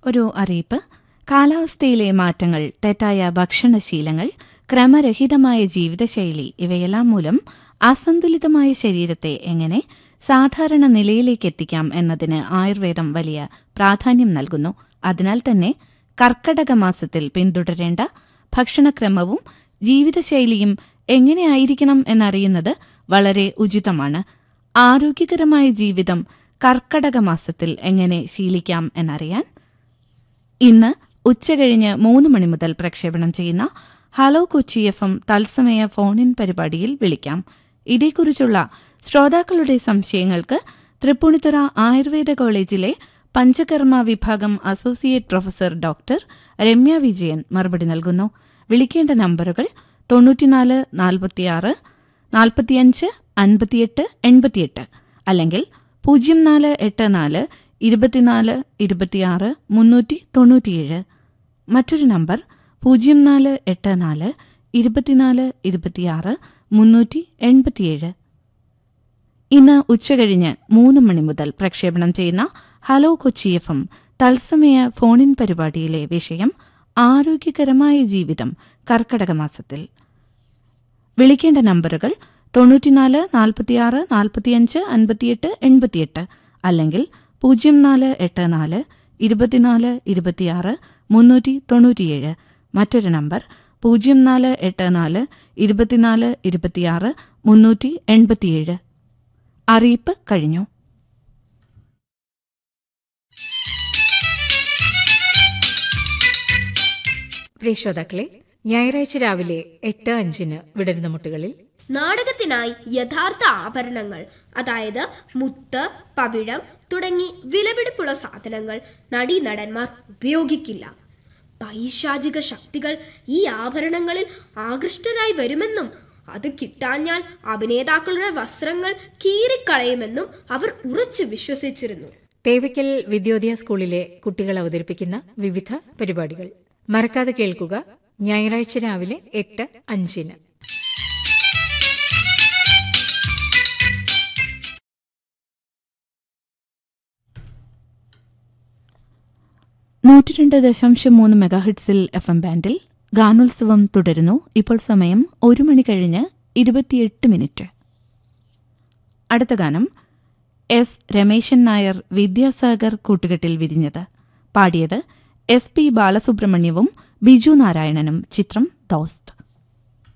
ഒരു അറിയിപ്പ്. കാലാവസ്ഥയിലെ മാറ്റങ്ങൾ, തെറ്റായ ഭക്ഷണശീലങ്ങൾ, ക്രമരഹിതമായ ജീവിതശൈലി ഇവയെല്ലാം മൂലം അസന്തുലിതമായ ശരീരത്തെ എങ്ങനെ സാധാരണ നിലയിലേക്ക് എത്തിക്കാം എന്നതിന് ആയുർവേദം വലിയ പ്രാധാന്യം നൽകുന്നു. അതിനാൽ തന്നെ കർക്കടക മാസത്തിൽ പിന്തുടരേണ്ട ഭക്ഷണക്രമവും ജീവിതശൈലിയും എങ്ങനെയായിരിക്കണം എന്നറിയുന്നത് വളരെ ഉചിതമാണ്. ആരോഗ്യകരമായ ജീവിതം കർക്കടക മാസത്തിൽ എങ്ങനെ ശീലിക്കാം എന്നറിയാൻ ഇന്ന് ഉച്ചകഴിഞ്ഞ് 3 മണി മുതൽ പ്രക്ഷേപണം ചെയ്യുന്ന ഹലോ കൊച്ചി FM തത്സമയ ഫോൺ-ഇൻ പരിപാടിയിൽ വിളിക്കാം. ഇതേക്കുറിച്ചുള്ള ശ്രോതാക്കളുടെ സംശയങ്ങൾക്ക് തൃപ്പൂണിത്തുറ ആയുർവേദ കോളേജിലെ പഞ്ചകർമ്മ വിഭാഗം associate professor doctor Ramya Vijayan മറുപടി നൽകുന്നു. വിളിക്കേണ്ട നമ്പറുകൾ 94 46 45 58 88 അല്ലെങ്കിൽ 0484 24 26 397. മറ്റൊരു നമ്പർ 0484 24 26 387. ഇന്ന് ഉച്ചകഴിഞ്ഞ് 3 മണി മുതൽ പ്രക്ഷേപണം ചെയ്യുന്ന ഹലോ കൊച്ചി FM തത്സമയ ഫോൺ-ഇൻ പരിപാടിയിലെ വിഷയം ആരോഗ്യകരമായ ജീവിതം കർക്കടക മാസത്തിൽ. വിളിക്കേണ്ട നമ്പറുകൾ 94 46 45 58 88 അല്ലെങ്കിൽ 0484 24 26 397. മറ്റൊരു നമ്പർ 0484 24 26 387. അറിയിപ്പ് കഴിഞ്ഞു. പ്രിയ ശ്രോതാക്കളെ, ഞായറാഴ്ച രാവിലെ 8:05 വിടരുന്ന മുട്ടുകളിൽ നാടകത്തിനായി യഥാർത്ഥ ആഭരണങ്ങൾ, അതായത് മുത്ത്, പവിഴം തുടങ്ങി വിലപിടിപ്പുള്ള സാധനങ്ങൾ നടീനടന്മാർ ഉപയോഗിക്കില്ല. പൈശാചിക ശക്തികൾ ഈ ആഭരണങ്ങളിൽ ആകൃഷ്ടരായി വരുമെന്നും അത് കിട്ടാഞ്ഞാൽ അഭിനേതാക്കളുടെ വസ്ത്രങ്ങൾ കീറിക്കളയുമെന്നും അവർ ഉറച്ചു വിശ്വസിച്ചിരുന്നു. തേവയ്ക്കൽ വിദ്യോദയ സ്കൂളിലെ കുട്ടികൾ അവതരിപ്പിക്കുന്ന വിവിധ പരിപാടികൾ മറക്കാതെ കേൾക്കുക. ഞായറാഴ്ച രാവിലെ 8:05. 102.3 മെഗാഹെർട്സിൽ FM ബാൻഡിൽ ഗാനോത്സവം തുടരുന്നു. ഇപ്പോൾ സമയം 1 മണി കഴിഞ്ഞ് 28. അടുത്ത ഗാനം എസ് രമേശൻ നായർ വിദ്യാസാഗർ കൂട്ടുകെട്ടിൽ വിരിഞ്ഞത്. പാടിയത് SP ബാലസുബ്രഹ്മണ്യവും ബിജു നാരായണനും. ചിത്രം ദോസ്.